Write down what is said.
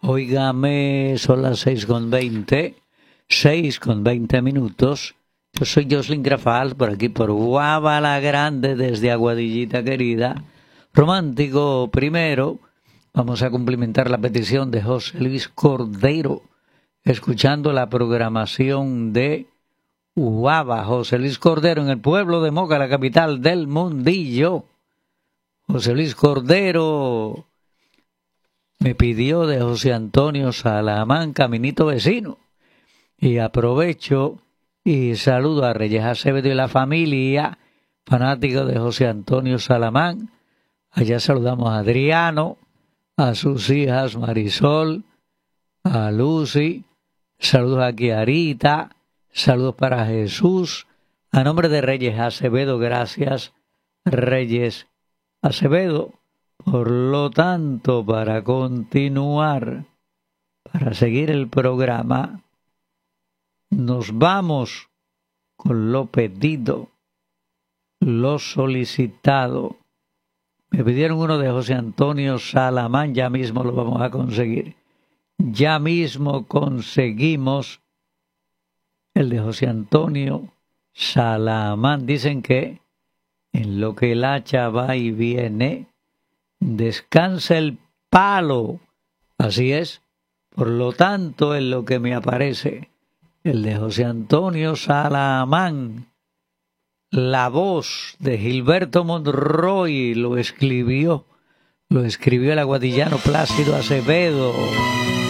Óigame, son las 6:20, 6:20. Yo soy Jocelyn Grafal, por aquí por Guava la Grande, desde Aguadillita querida. Romántico primero. Vamos a cumplimentar la petición de José Luis Cordero, escuchando la programación de Guava. José Luis Cordero en el pueblo de Moca, la capital del mundillo. José Luis Cordero me pidió de José Antonio Salamán, Caminito Vecino. Y aprovecho y saludo a Reyes Acevedo y la familia, fanático de José Antonio Salamán. Allá saludamos a Adriano, a sus hijas Marisol, a Lucy, saludos a Kiarita, saludos para Jesús. A nombre de Reyes Acevedo, gracias Reyes Acevedo. Por lo tanto, para continuar, para seguir el programa, nos vamos con lo pedido, lo solicitado. Me pidieron uno de José Antonio Salamán, ya mismo lo vamos a conseguir. Ya mismo conseguimos el de José Antonio Salamán. Dicen que en lo que el hacha va y viene, descansa el palo. Así es. Por lo tanto, en lo que me aparece, el de José Antonio Salamán, la voz de Gilberto Monroy, lo escribió el aguadillano Plácido Acevedo.